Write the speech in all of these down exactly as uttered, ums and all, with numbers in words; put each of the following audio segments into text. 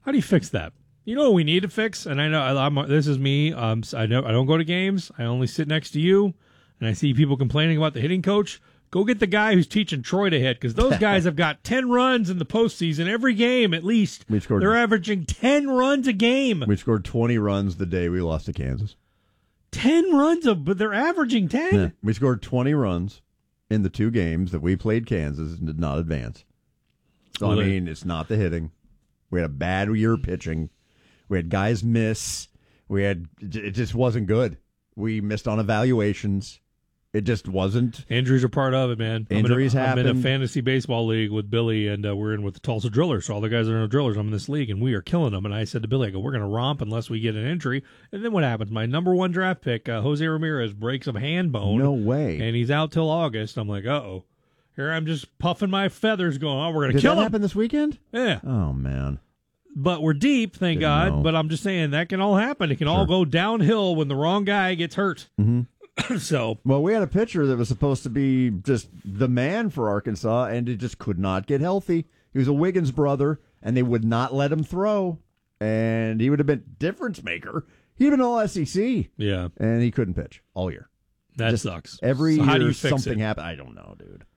How do you fix that? You know what we need to fix? And I know I, I'm, this is me. Um, I know I don't go to games. I only sit next to you, and I see people complaining about the hitting coach. Go get the guy who's teaching Troy to hit, because those guys have got ten runs in the postseason every game at least. We scored, They're averaging ten runs a game. We scored twenty runs the day we lost to Kansas. ten runs, of, but they're averaging ten? Yeah. We scored twenty runs in the two games that we played Kansas and did not advance. So, well, I mean, it's not the hitting. We had a bad year pitching. We had guys miss. We had it just wasn't good. We missed on evaluations. It just wasn't. Injuries are part of it, man. Injuries I'm in a, happen. I'm in a fantasy baseball league with Billy, and uh, we're in with the Tulsa Drillers. So all the guys are in the Drillers. I'm in this league, and we are killing them. And I said to Billy, I go, we're going to romp unless we get an injury. And then what happens? My number one draft pick, uh, Jose Ramirez, breaks a hand bone. No way. And he's out till August. I'm like, uh-oh. Here I'm just puffing my feathers going, oh, we're going to kill him. Did that happen this weekend? Yeah. Oh, man. But we're deep, thank Didn't God. know. But I'm just saying that can all happen. It can Sure. all go downhill when the wrong guy gets hurt. Mm-hmm. So, well, we had a pitcher that was supposed to be just the man for Arkansas, and it just could not get healthy. He was a Wiggins brother, and they would not let him throw, and he would have been difference maker. He'd been all S E C, yeah, and he couldn't pitch all year. That just sucks. Every so year how do you fix something it? happened. I don't know, dude.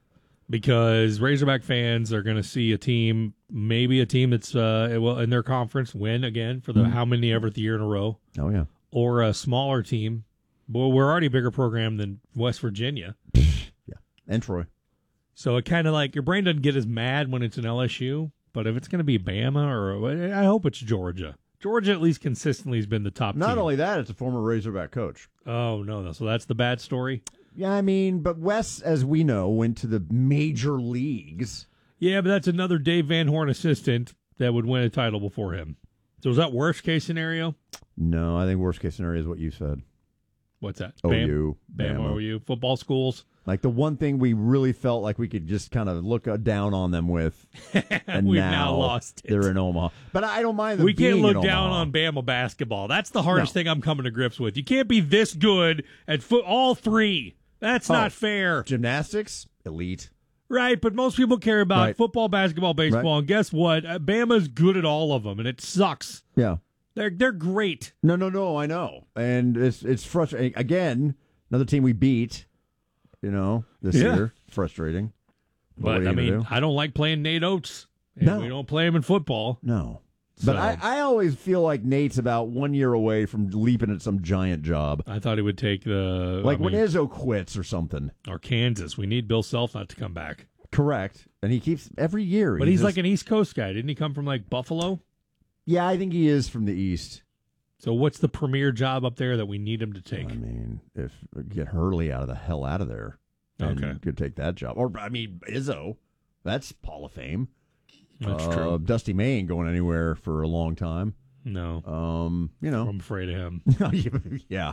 Because Razorback fans are going to see a team, maybe a team that's uh, well in their conference, win again for the Mm. how many ever year in a row, Oh, yeah. or a smaller team. Well, we're already a bigger program than West Virginia. Yeah, and Troy. So it kind of like your brain doesn't get as mad when it's an L S U, but if it's going to be Bama or I hope it's Georgia. Georgia at least consistently has been the top Not team. only that, it's a former Razorback coach. Oh, no, no. So that's the bad story? Yeah, I mean, but Wes, as we know, went to the major leagues. Yeah, but that's another Dave Van Horn assistant that would win a title before him. So is that worst case scenario? No, I think worst case scenario is what you said. What's that? O U. Bam, Bama. O U. Football schools. Like the one thing we really felt like we could just kind of look uh, down on them with, and We've now, now lost it. They're in Omaha. But I don't mind them We can't being look in down Omaha. on Bama basketball. That's the hardest No. thing I'm coming to grips with. You can't be this good at foot all three. That's Oh. not fair. Gymnastics, elite. Right, but most people care about Right. football, basketball, baseball, Right. and guess what? Uh, Bama's good at all of them, and it sucks. Yeah. They're they're great. No, no, no, I know. And it's it's frustrating. Again, another team we beat, you know, this Yeah. year. Frustrating. what are But you I gonna mean, do? I don't like playing Nate Oates. And No. we don't play him in football. No. So, But I, I always feel like Nate's about one year away from leaping at some giant job. I thought he would take the Like I when mean, Izzo quits or something. or Kansas. We need Bill Self not to come back. Correct. And he keeps every year. But he he's just- like an East Coast guy. Didn't he come from like Buffalo? Yeah, I think he is from the East. So what's the premier job up there that we need him to take? I mean, if get Hurley out of the hell out of there, and Okay. could take that job. Or I mean, Izzo, that's Hall of Fame. That's uh, true. Dusty May ain't going anywhere for a long time. No, Um, you know, I'm afraid of him. yeah.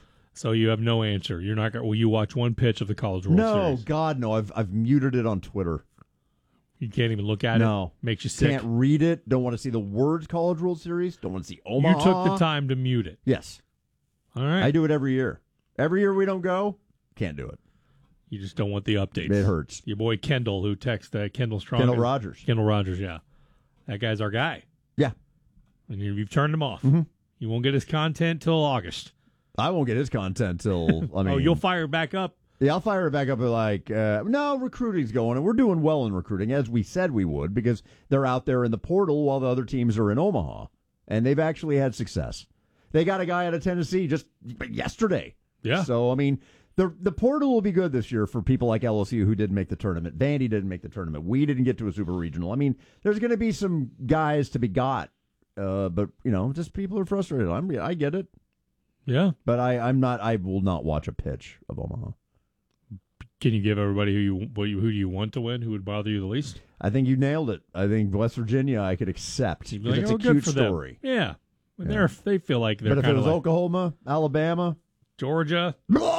So you have no answer. You're not going. Will you watch one pitch of the College World No, Series? God, no. I've I've muted it on Twitter. You can't even look at No. it. Makes you sick. Can't read it. Don't want to see the words College World Series. Don't want to see Omaha. You took the time to mute it. Yes, All right. I do it every year. Every year we don't go, can't do it. You just don't want the updates. It hurts. Your boy Kendall, who texted uh, Kendall Strong. Kendall Rogers. Kendall Rogers, yeah. That guy's our guy. Yeah, And you, you've turned him off. Mhm. You won't get his content till August. I won't get his content till I mean. oh, you'll fire it back up? Yeah, I'll fire it back up. At like, uh, no, recruiting's going, and we're doing well in recruiting, as we said we would, because they're out there in the portal while the other teams are in Omaha, and they've actually had success. They got a guy out of Tennessee just yesterday. Yeah. So I mean, the the portal will be good this year for people like L S U who didn't make the tournament. Vandy didn't make the tournament. We didn't get to a super regional. I mean, there's going to be some guys to be got, uh, but you know, just people are frustrated. I'm I get it, Yeah. but I I'm not. I will not watch a pitch of Omaha. Can you give everybody who you what you who do you want to win? Who would bother you the least? I think you nailed it. I think West Virginia I could accept. You'd be like, It's oh, a good cute for them. story. Yeah. When Yeah. they're they feel like they're But if it kind of was like Oklahoma, Alabama, Georgia,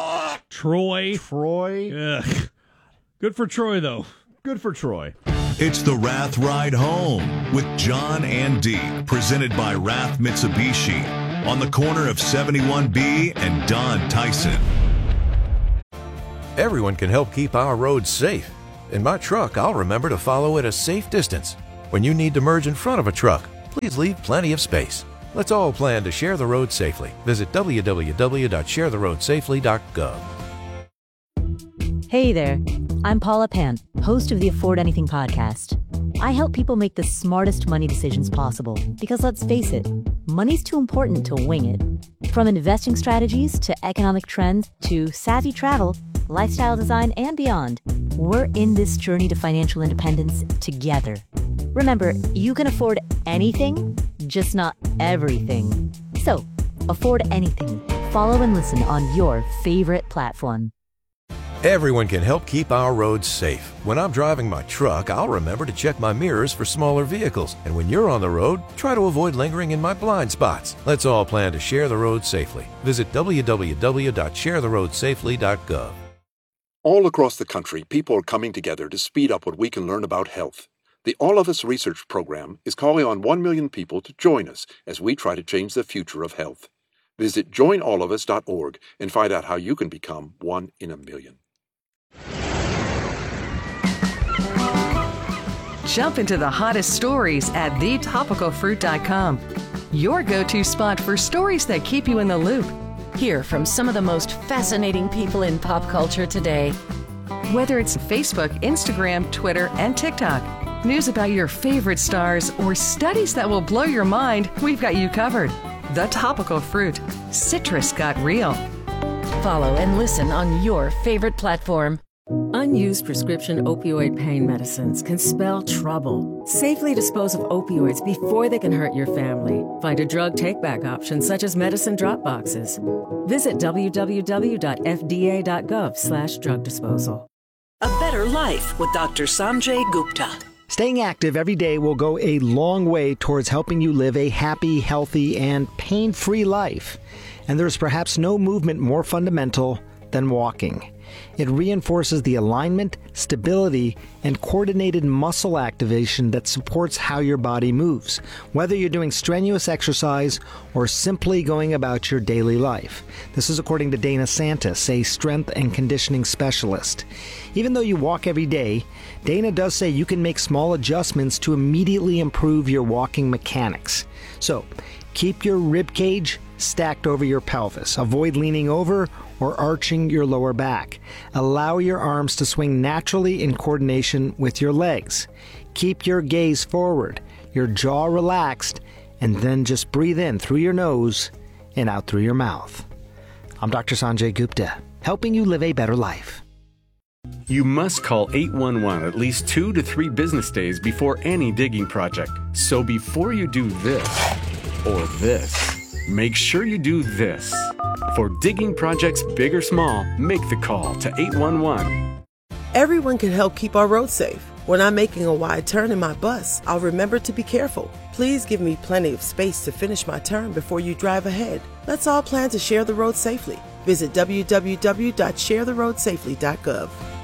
Troy. Troy, Ugh. Good for Troy though. good for Troy. It's the Wrath Ride Home with John and Dee, presented by Wrath Mitsubishi on the corner of seventy-one B and Don Tyson. Everyone can help keep our roads safe. In my truck, I'll remember to follow at a safe distance. When you need to merge in front of a truck, please leave plenty of space. Let's all plan to share the road safely. Visit w w w dot share the road safely dot gov. Hey there, I'm Paula Pan, host of the Afford Anything podcast. I help people make the smartest money decisions possible because, let's face it, money's too important to wing it. From investing strategies to economic trends to savvy travel, lifestyle design, and beyond, we're in this journey to financial independence together. Remember, you can afford anything, just not everything. So, afford anything. Follow and listen on your favorite platform. Everyone can help keep our roads safe. When I'm driving my truck, I'll remember to check my mirrors for smaller vehicles. And when you're on the road, try to avoid lingering in my blind spots. Let's all plan to share the road safely. Visit w w w dot share the road safely dot gov. All across the country, people are coming together to speed up what we can learn about health. The All of Us Research Program is calling on one million people to join us as we try to change the future of health. Visit join all of us dot org and find out how you can become one in a million. Jump into the hottest stories at the topical fruit dot com. Your go-to spot for stories that keep you in the loop. Hear from some of the most fascinating people in pop culture today. Whether it's Facebook, Instagram, Twitter, and TikTok, news about your favorite stars, or studies that will blow your mind, we've got you covered. The Topical Fruit. Citrus got real. Follow and listen on your favorite platform. Unused prescription opioid pain medicines can spell trouble. Safely dispose of opioids before they can hurt your family. Find a drug take-back option such as medicine drop boxes. Visit w w w dot f d a dot gov slash drug disposal. A Better Life with Doctor Sanjay Gupta. Staying active every day will go a long way towards helping you live a happy, healthy, and pain-free life. And there is perhaps no movement more fundamental than walking. It reinforces the alignment, stability, and coordinated muscle activation that supports how your body moves, whether you're doing strenuous exercise or simply going about your daily life. This is according to Dana Santis, a strength and conditioning specialist. Even though you walk every day, Dana does say you can make small adjustments to immediately improve your walking mechanics. So, keep your rib cage stacked over your pelvis. Avoid leaning over or arching your lower back. Allow your arms to swing naturally in coordination with your legs. Keep your gaze forward, your jaw relaxed, and then just breathe in through your nose and out through your mouth. I'm Doctor Sanjay Gupta, helping you live a better life. You must call eight one one at least two to three business days before any digging project. So before you do this or this, make sure you do this. For digging projects big or small, make the call to eight one one. Everyone can help keep our roads safe. When I'm making a wide turn in my bus, I'll remember to be careful. Please give me plenty of space to finish my turn before you drive ahead. Let's all plan to share the road safely. Visit w w w dot share the road safely dot gov.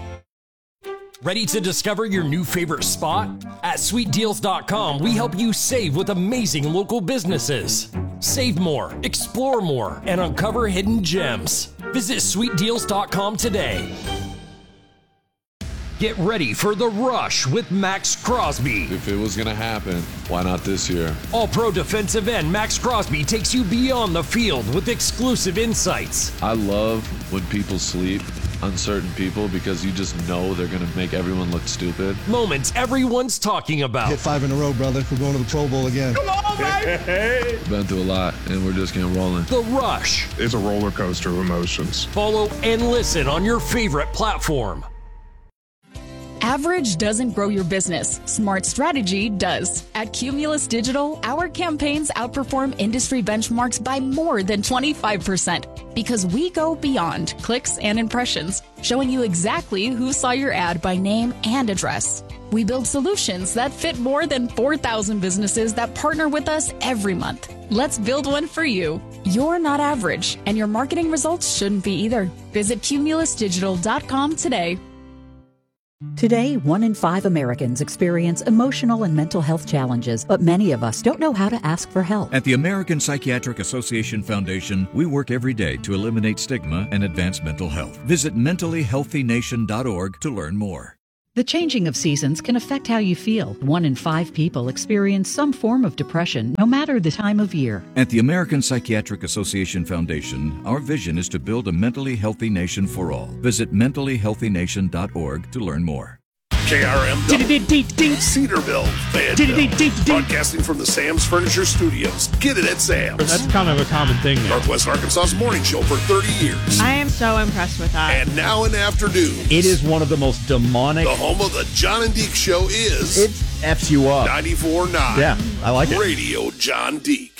Ready to discover your new favorite spot? At sweet deals dot com, we help you save with amazing local businesses. Save more, explore more, and uncover hidden gems. Visit sweet deals dot com today. Get ready for the rush with Max Crosby. If it was going to happen, why not this year? All-pro defensive end Max Crosby takes you beyond the field with exclusive insights. I love when people sleep, uncertain people, because you just know they're going to make everyone look stupid. Moments everyone's talking about. Hit five in a row, brother. We're going to the Pro Bowl again. Come on, baby! Been through a lot, and we're just getting rolling. The Rush. It's a roller coaster of emotions. Follow and listen on your favorite platform. Average doesn't grow your business. Smart strategy does. At Cumulus Digital, our campaigns outperform industry benchmarks by more than twenty-five percent because we go beyond clicks and impressions, showing you exactly who saw your ad by name and address. We build solutions that fit more than four thousand businesses that partner with us every month. Let's build one for you. You're not average, and your marketing results shouldn't be either. Visit cumulus digital dot com today. Today, one in five Americans experience emotional and mental health challenges, but many of us don't know how to ask for help. At the American Psychiatric Association Foundation, we work every day to eliminate stigma and advance mental health. Visit mentally healthy nation dot org to learn more. The changing of seasons can affect how you feel. One in five people experience some form of depression, no matter the time of year. At the American Psychiatric Association Foundation, our vision is to build a mentally healthy nation for all. Visit mentally healthy nation dot org to learn more. K R M Cedarville, Fayetteville, broadcasting from the Sam's Furniture Studios. Get it at Sam's. That's kind of a common thing there. Northwest Arkansas's morning show for thirty years. I am so impressed with that. And now in afternoons. It is one of the most demonic. The home of the John and Deke Show is. It F's you up. ninety-four point nine. Yeah, I like it. Radio John Deke.